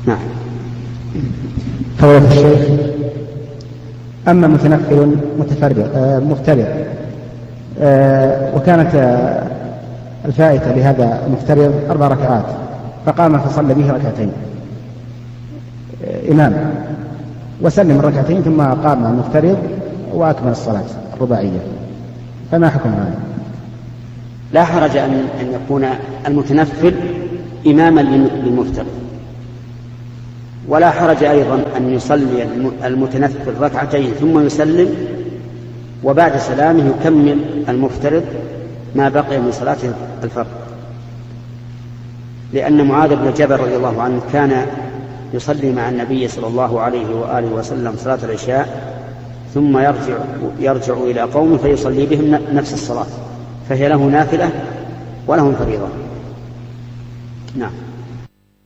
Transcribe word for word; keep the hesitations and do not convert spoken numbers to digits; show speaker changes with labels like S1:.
S1: نعم.
S2: فضيلة الشيخ، أما متنفل متفرغ آه مفترض آه وكانت آه الفائتة لهذا المفترض أربع ركعات، فقام فصلى به ركعتين آه إمام وسلم الركعتين ثم قام المفترض وأكمل الصلاة الرباعية، فما حكم هذا؟
S1: لا حرج أن يكون المتنفل إماما للمفترض، ولا حرج أيضا أن يصلي المتنفل ركعتين ثم يسلم وبعد سلامه يكمل المفترض ما بقي من صلاة الفرض، لأن معاذ بن جبل رضي الله عنه كان يصلي مع النبي صلى الله عليه وآله وسلم صلاة العشاء ثم يرجع, يرجع إلى قومه فيصلي بهم نفس الصلاة، فهي له نافلة ولهم فريضة. نعم.